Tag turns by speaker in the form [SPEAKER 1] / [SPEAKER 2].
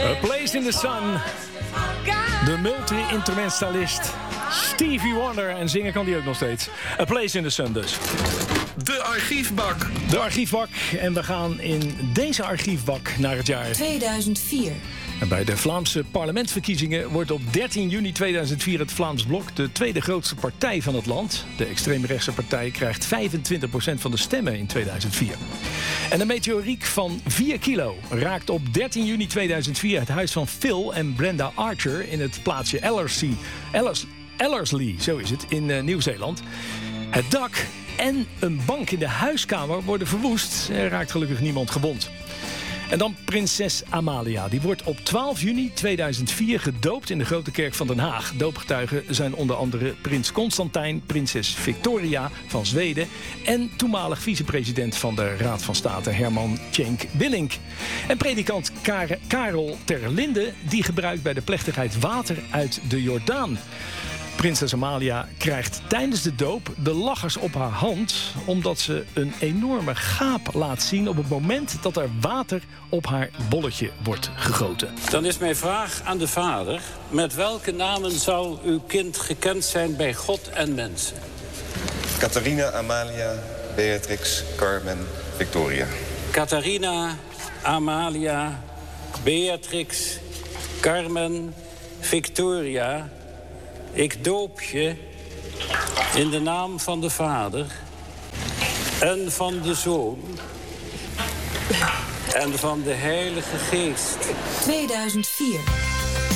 [SPEAKER 1] A Place in the Sun. De multi-instrumentalist Stevie Wonder. En zingen kan die ook nog steeds. A Place in the Sun dus.
[SPEAKER 2] De archiefbak.
[SPEAKER 1] De archiefbak. En we gaan in deze archiefbak naar het jaar
[SPEAKER 3] 2004.
[SPEAKER 1] En bij de Vlaamse parlementsverkiezingen wordt op 13 juni 2004 het Vlaams Blok de tweede grootste partij van het land. De extreemrechtse partij krijgt 25% van de stemmen in 2004. En een meteoriek van 4 kilo raakt op 13 juni 2004 het huis van Phil en Brenda Archer in het plaatsje Ellerslie, zo is het, in Nieuw-Zeeland. Het dak en een bank in de huiskamer worden verwoest. Er raakt gelukkig niemand gewond. En dan prinses Amalia. Die wordt op 12 juni 2004 gedoopt in de Grote Kerk van Den Haag. Doopgetuigen zijn onder andere prins Constantijn, prinses Victoria van Zweden en toenmalig vicepresident van de Raad van State Herman Tjenk Willink. En predikant Karel ter Linde die gebruikt bij de plechtigheid water uit de Jordaan. Prinses Amalia krijgt tijdens de doop de lachers op haar hand, omdat ze een enorme gaap laat zien op het moment dat er water op haar bolletje wordt gegoten.
[SPEAKER 4] Dan is mijn vraag aan de vader: met welke namen zou uw kind gekend zijn bij God en mensen?
[SPEAKER 5] Catharina, Amalia, Beatrix, Carmen, Victoria.
[SPEAKER 4] Catharina, Amalia, Beatrix, Carmen, Victoria. Ik doop je in de naam van de Vader en van de Zoon en van de Heilige Geest.
[SPEAKER 3] 2004.